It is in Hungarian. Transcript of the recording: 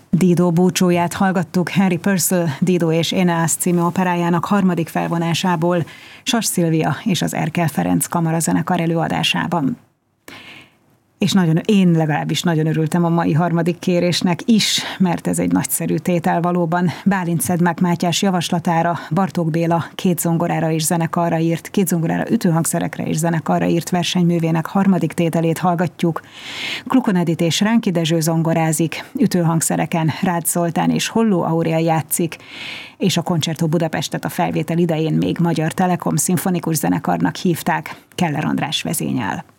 Dido búcsúját hallgattuk Harry Purcell Dido és Eneas című operájának harmadik felvonásából, Sas Szilvia és az Erkel Ferenc kamarazenekar előadásában. És én legalábbis nagyon örültem a mai harmadik kérésnek is, mert ez egy nagyszerű tétel valóban. Bálint Szedmák Mátyás javaslatára Bartók Béla két zongorára és zenekarra írt, két zongorára, ütőhangszerekre és zenekarra írt versenyművének harmadik tételét hallgatjuk. Klukon Edit és Ránki Dezső zongorázik, ütőhangszereken Rácz Zoltán és Holló Aurél játszik, és a Concerto Budapestet a felvétel idején még Magyar Telekom szimfonikus zenekarnak hívták, Keller András vezényel.